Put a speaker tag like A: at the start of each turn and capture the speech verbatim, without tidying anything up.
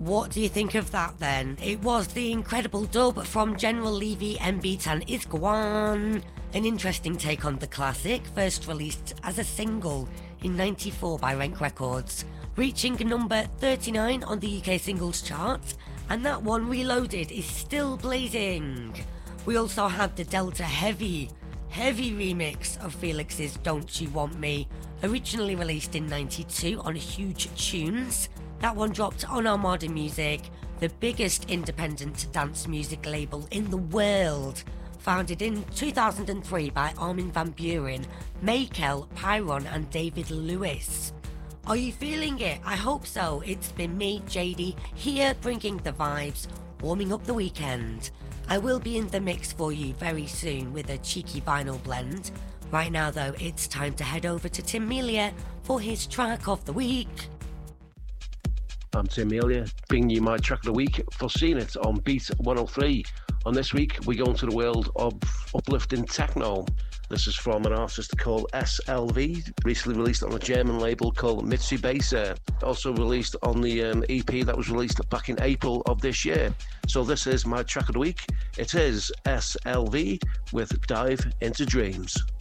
A: What do you think of that then? It was the incredible dub from General Levy and Beatan Isgwan. An interesting take on the classic, first released as a single in ninety-four by Rank Records, reaching number thirty-nine on the U K singles chart, and that one, Reloaded, is still blazing. We also had the Delta Heavy, heavy remix of Felix's Don't You Want Me, originally released in ninety-two on Huge Tunes. That one dropped on Armada Music, the biggest independent dance music label in the world, founded in two thousand three by Armin van Buuren, Maykel, Pyron and David Lewis. Are you feeling it? I hope so. It's been me, J D, here bringing the vibes, warming up the weekend. I will be in the mix for you very soon with a cheeky vinyl blend. Right now though, it's time to head over to Tim Melia for his track of the week.
B: I'm Tim Melia, bringing you my track of the week for Seen It on Beat one oh three. On this week, we go into the world of uplifting techno. This is from an artist called S L V, recently released on a German label called Mitsubase, also released on the um, E P that was released back in April of this year. So this is my track of the week. It is S L V with Dive Into Dreams.